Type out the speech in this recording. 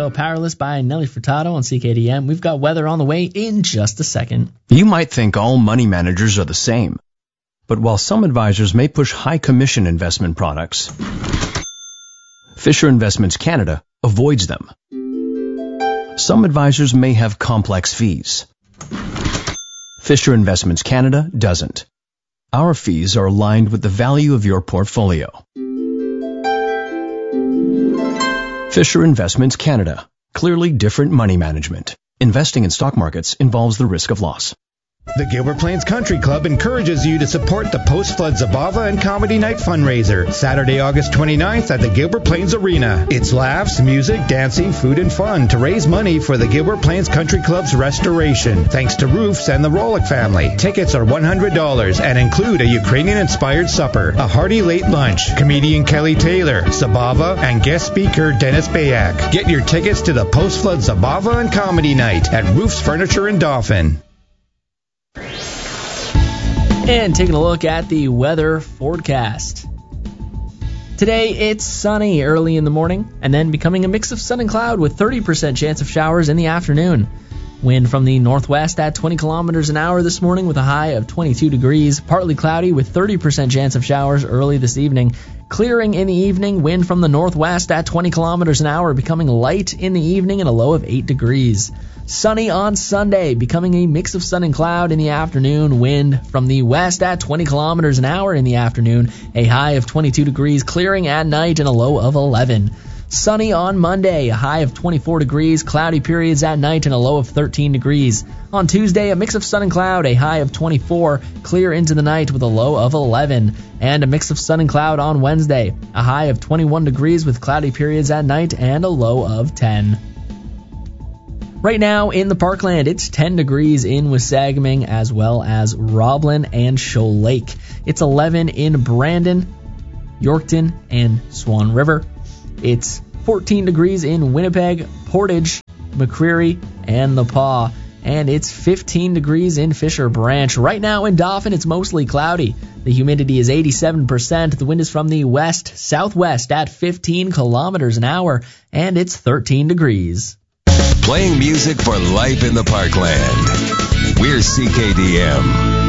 Hello Powerless by Nelly Furtado on CKDM. We've got weather on the way in just a second. You might think all money managers are the same. But while some advisors may push high commission investment products, Fisher Investments Canada avoids them. Some advisors may have complex fees. Fisher Investments Canada doesn't. Our fees are aligned with the value of your portfolio. Fisher Investments Canada. Clearly different money management. Investing in stock markets involves the risk of loss. The Gilbert Plains Country Club encourages you to support the Post-Flood Zabava and Comedy Night fundraiser, Saturday, August 29th at the Gilbert Plains Arena. It's laughs, music, dancing, food, and fun to raise money for the Gilbert Plains Country Club's restoration, thanks to Roofs and the Rolick family. Tickets are $100 and include a Ukrainian-inspired supper, a hearty late lunch, comedian Kelly Taylor, Zabava, and guest speaker Dennis Bayak. Get your tickets to the Post-Flood Zabava and Comedy Night at Roofs Furniture in Dauphin. And taking a look at the weather forecast. Today, it's sunny early in the morning, and then becoming a mix of sun and cloud with 30% chance of showers in the afternoon. Wind from the northwest at 20 kilometers an hour this morning with a high of 22 degrees. Partly cloudy with 30% chance of showers early this evening. Clearing in the evening, wind from the northwest at 20 kilometers an hour, becoming light in the evening and a low of 8 degrees. Sunny on Sunday, becoming a mix of sun and cloud in the afternoon. Wind from the west at 20 kilometers an hour in the afternoon. A high of 22 degrees, clearing at night and a low of 11. Sunny on Monday, a high of 24 degrees, cloudy periods at night and a low of 13 degrees. On Tuesday, a mix of sun and cloud, a high of 24, clear into the night with a low of 11. And a mix of sun and cloud on Wednesday, a high of 21 degrees with cloudy periods at night and a low of 10. Right now in the Parkland, it's 10 degrees in Wasagaming as well as Roblin and Shoal Lake. It's 11 in Brandon, Yorkton, and Swan River. It's 14 degrees in Winnipeg, Portage, McCreary, and The Paw. And it's 15 degrees in Fisher Branch. Right now in Dauphin, it's mostly cloudy. The humidity is 87%. The wind is from the west-southwest at 15 kilometers an hour, and it's 13 degrees. Playing music for life in the Parkland. We're CKDM.